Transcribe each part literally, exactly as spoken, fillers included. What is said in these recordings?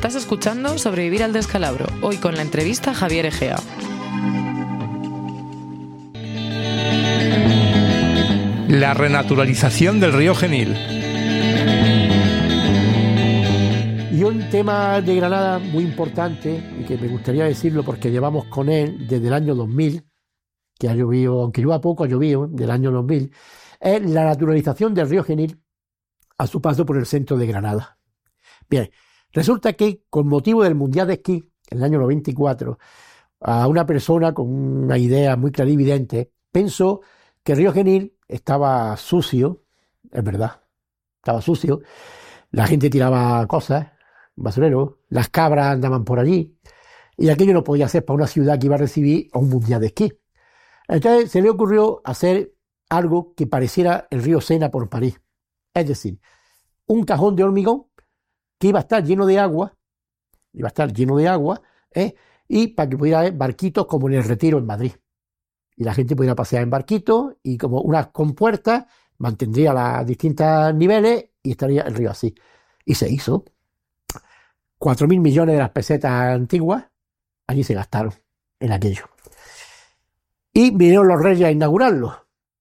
Estás escuchando Sobrevivir al descalabro, hoy con la entrevista a Javier Egea. La renaturalización del río Genil. Y un tema de Granada muy importante, y que me gustaría decirlo porque llevamos con él desde el año dos mil, que ha llovido, aunque llueva poco, ha llovido, del año dos mil, es la naturalización del río Genil a su paso por el centro de Granada. Bien, resulta que con motivo del Mundial de Esquí, en el año noventa y cuatro, a una persona con una idea muy clarividente pensó que el río Genil estaba sucio, es verdad, estaba sucio, la gente tiraba cosas, basurero, las cabras andaban por allí, y aquello no podía ser para una ciudad que iba a recibir a un Mundial de Esquí. Entonces se le ocurrió hacer algo que pareciera el río Sena por París, es decir, un cajón de hormigón que iba a estar lleno de agua, iba a estar lleno de agua, ¿eh? y para que pudiera haber barquitos como en el Retiro en Madrid. Y la gente pudiera pasear en barquitos y como unas compuertas, mantendría los distintos niveles y estaría el río así. Y se hizo. Cuatro mil millones de las pesetas antiguas, allí se gastaron en aquello. Y vinieron los reyes a inaugurarlo.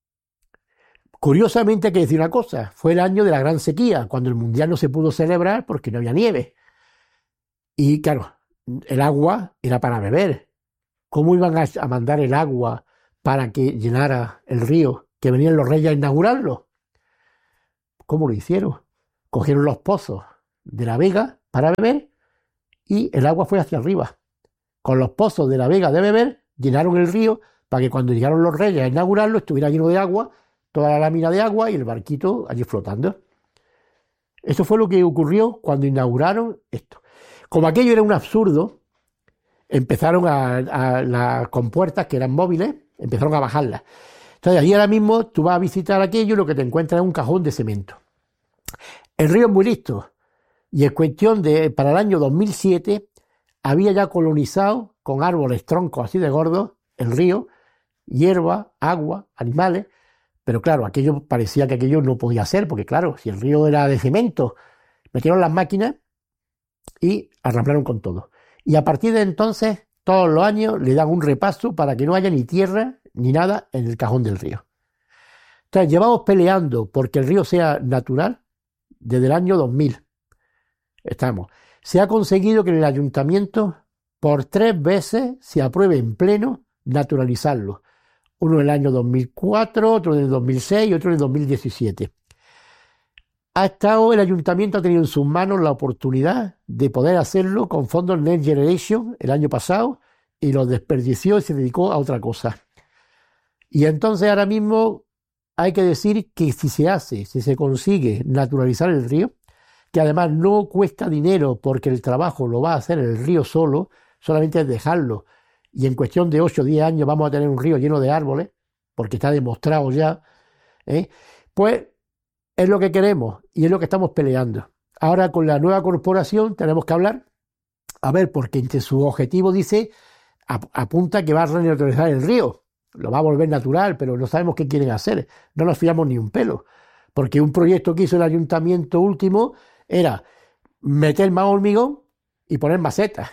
Curiosamente hay que decir una cosa, fue el año de la gran sequía, cuando el Mundial no se pudo celebrar porque no había nieve. Y claro, el agua era para beber. ¿Cómo iban a, a mandar el agua para que llenara el río, que venían los reyes a inaugurarlo? ¿Cómo lo hicieron? Cogieron los pozos de la Vega para beber y el agua fue hacia arriba. Con los pozos de la Vega de beber llenaron el río para que cuando llegaron los reyes a inaugurarlo estuviera lleno de agua, toda la lámina de agua y el barquito allí flotando. Eso fue lo que ocurrió cuando inauguraron esto. Como aquello era un absurdo, empezaron a, a las compuertas que eran móviles, empezaron a bajarlas. Entonces allí ahora mismo tú vas a visitar aquello y lo que te encuentras es un cajón de cemento. El río es muy listo y en cuestión de, para el año dos mil siete, había ya colonizado con árboles, troncos así de gordos, el río, hierba, agua, animales, pero claro, aquello parecía que aquello no podía ser, porque claro, si el río era de cemento, metieron las máquinas y arramplaron con todo. Y a partir de entonces, todos los años le dan un repaso para que no haya ni tierra ni nada en el cajón del río. Entonces, llevamos peleando porque el río sea natural desde el año dos mil. Estamos. Se ha conseguido que en el ayuntamiento por tres veces se apruebe en pleno naturalizarlo. Uno en el año dos mil cuatro, otro en el dos mil seis y otro en el dos mil diecisiete. Ha estado, el ayuntamiento ha tenido en sus manos la oportunidad de poder hacerlo con fondos Next Generation el año pasado y los desperdició y se dedicó a otra cosa. Y entonces ahora mismo hay que decir que si se hace, si se consigue naturalizar el río, que además no cuesta dinero porque el trabajo lo va a hacer el río solo, solamente es dejarlo. Y en cuestión de ocho o diez años vamos a tener un río lleno de árboles, porque está demostrado ya, ¿eh? Pues es lo que queremos y es lo que estamos peleando. Ahora con la nueva corporación tenemos que hablar, a ver, porque entre su objetivo dice, ap- apunta que va a renaturalizar el río, lo va a volver natural, pero no sabemos qué quieren hacer, no nos fiamos ni un pelo, porque un proyecto que hizo el ayuntamiento último era meter más hormigón y poner macetas.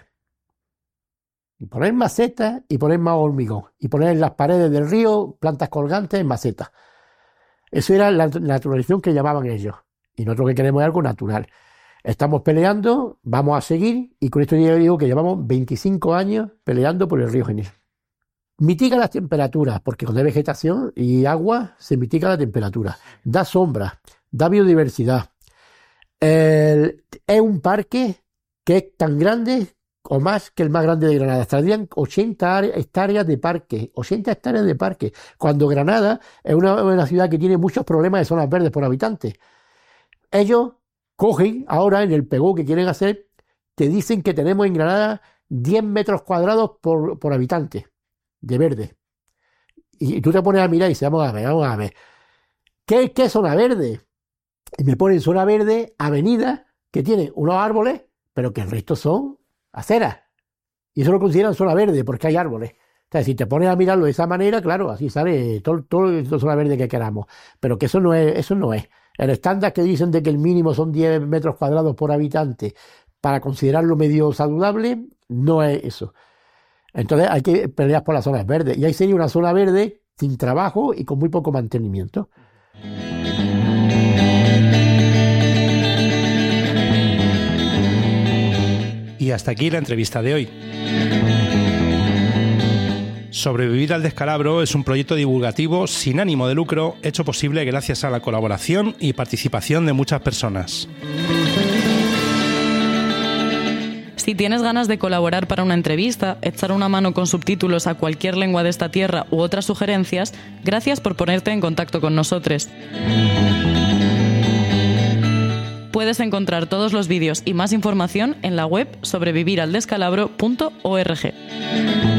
Y poner macetas y poner más hormigón. Y poner en las paredes del río plantas colgantes en macetas. Eso era la naturalización que llamaban ellos. Y nosotros que queremos es algo natural. Estamos peleando, vamos a seguir, y con esto yo digo que llevamos veinticinco años peleando por el río Genil. Mitiga las temperaturas, porque cuando hay vegetación y agua se mitiga la temperatura. Da sombra, da biodiversidad. El, es un parque que es tan grande o más que el más grande de Granada. Estarían ochenta hectáreas de parque, ochenta hectáreas de parque, cuando Granada es una, una ciudad que tiene muchos problemas de zonas verdes por habitante. Ellos cogen ahora en el pegó que quieren hacer, te dicen que tenemos en Granada diez metros cuadrados por, por habitante de verde. Y, y tú te pones a mirar y dices, vamos a ver, vamos a ver. ¿Qué, qué es zona verde? Y me ponen zona verde, avenidas que tienen unos árboles, pero que el resto son aceras. Y eso lo consideran zona verde porque hay árboles. Entonces, si te pones a mirarlo de esa manera, claro, así sale todo, todo la zona verde que queramos. Pero que eso no es, eso no es. El estándar que dicen de que el mínimo son diez metros cuadrados por habitante para considerarlo medio saludable, no es eso. Entonces hay que pelear por las zonas verdes. Y ahí sería una zona verde sin trabajo y con muy poco mantenimiento. Y hasta aquí la entrevista de hoy. Sobrevivir al descalabro es un proyecto divulgativo sin ánimo de lucro, hecho posible gracias a la colaboración y participación de muchas personas. Si tienes ganas de colaborar para una entrevista, echar una mano con subtítulos a cualquier lengua de esta tierra u otras sugerencias, gracias por ponerte en contacto con nosotros. Puedes encontrar todos los vídeos y más información en la web sobrevivir al descalabro punto org.